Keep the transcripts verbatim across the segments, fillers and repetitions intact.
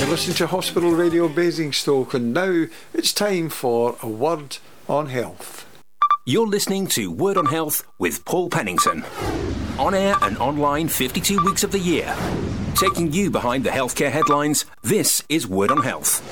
Listen to Hospital Radio Basingstoke, and now it's time for a word on health. You're listening to Word on Health with Paul Pennington. On air and online fifty-two weeks of the year. Taking you behind the healthcare headlines, this is Word on Health.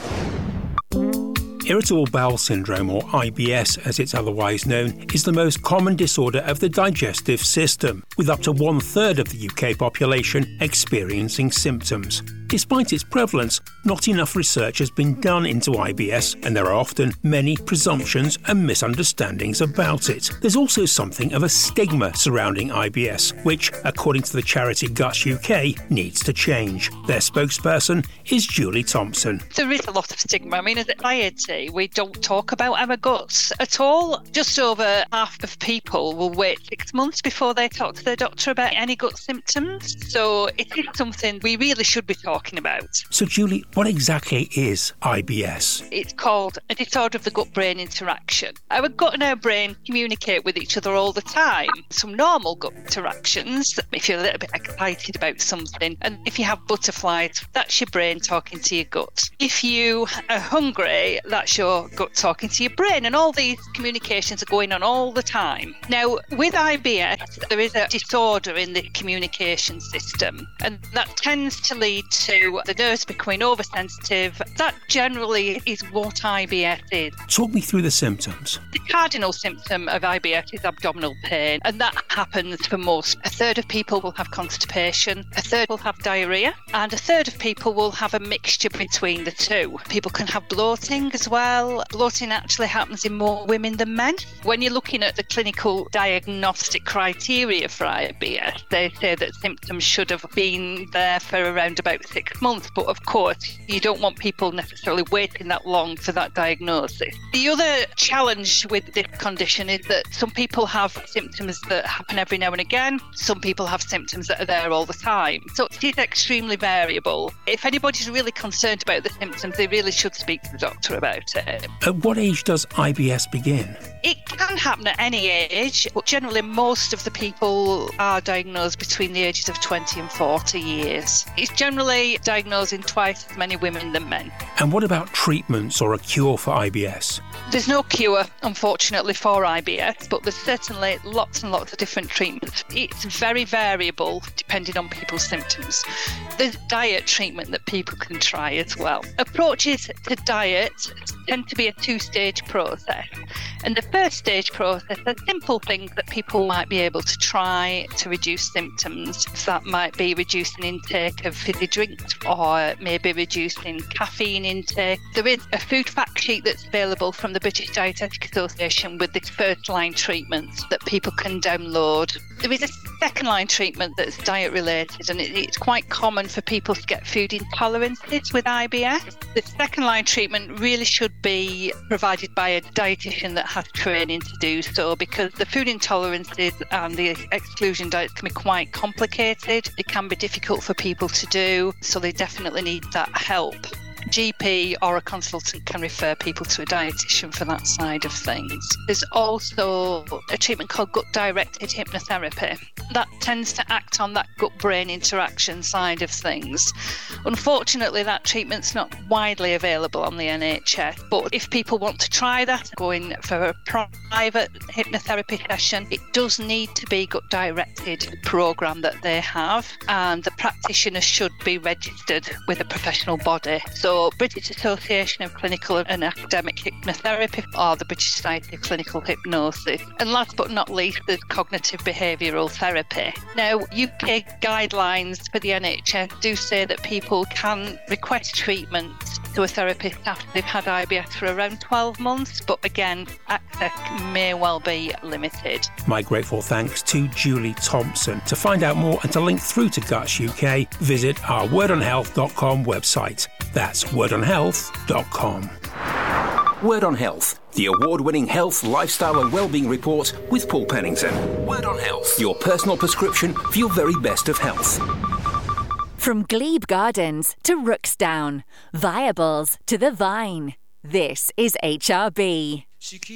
Irritable bowel syndrome, or I B S as it's otherwise known, is the most common disorder of the digestive system, with up to one third of the U K population experiencing symptoms. Despite its prevalence, not enough research has been done into I B S, and there are often many presumptions and misunderstandings about it. There's also something of a stigma surrounding I B S, which, according to the charity Guts U K, needs to change. Their spokesperson is Julie Thompson. There is a lot of stigma. I mean, as a society, we don't talk about our guts at all. Just over half of people will wait six months before they talk to their doctor about any gut symptoms. So it is something we really should be talking about. So, Julie, what exactly is I B S? It's called a disorder of the gut-brain interaction. Our gut and our brain communicate with each other all the time. Some normal gut interactions, if you're a little bit excited about something, and if you have butterflies, that's your brain talking to your gut. If you are hungry, that's your gut talking to your brain, and all these communications are going on all the time. Now, with I B S, there is a disorder in the communication system, and that tends to lead to the nerves becoming oversensitive. That generally is what I B S is. Talk me through the symptoms. The cardinal symptom of I B S is abdominal pain, and that happens for most. A third of people will have constipation, a third will have diarrhoea, and a third of people will have a mixture between the two. People can have bloating as well. Bloating actually happens in more women than men. When you're looking at the clinical diagnostic criteria for I B S, they say that symptoms should have been there for around about six months, but of course you don't want people necessarily waiting that long for that diagnosis. The other challenge with this condition is that some people have symptoms that happen every now and again. Some people have symptoms that are there all the time. So it is extremely variable. If anybody's really concerned about the symptoms, they really should speak to the doctor about it. At what age does I B S begin? It can happen at any age, but generally most of the people are diagnosed between the ages of twenty and forty years. It's generally diagnosing twice as many women than men. And what about treatments or a cure for I B S? There's no cure, unfortunately, for I B S, but there's certainly lots and lots of different treatments. It's very variable depending on people's symptoms. There's diet treatment that people can try as well. Approaches to diet tend to be a two-stage process. And the first stage process are simple things that people might be able to try to reduce symptoms. That might be reducing intake of fizzy drinks or maybe reducing caffeine intake. There is a food fact sheet that's available from the British Dietetic Association with this first-line treatment that people can download. There is a second-line treatment that's diet-related, and it's quite common for people to get food intolerances with I B S. The second-line treatment really should be provided by a dietitian that has training to do so, because the food intolerances and the exclusion diets can be quite complicated. It can be difficult for people to do, so they definitely need that help. G P or a consultant can refer people to a dietitian for that side of things. There's also a treatment called gut-directed hypnotherapy. That tends to act on that gut-brain interaction side of things. Unfortunately, that treatment's not widely available on the N H S, but if people want to try that, going for a private hypnotherapy session, it does need to be gut-directed program that they have, and the practitioner should be registered with a professional body. So British Association of Clinical and Academic Hypnotherapy or the British Society of Clinical Hypnosis. And last but not least, there's cognitive behavioural therapy. Now, U K guidelines for the N H S do say that people can request treatment to a therapist after they've had I B S for around twelve months, but again, access may well be limited. My grateful thanks to Julie Thompson. To find out more and to link through to Guts U K, visit our word on health dot com website. That's word on health dot com. Word on Health, the award-winning health, lifestyle and wellbeing report with Paul Pennington. Word on Health, your personal prescription for your very best of health. From Glebe Gardens to Rooksdown, Viables to The Vine, this is H R B.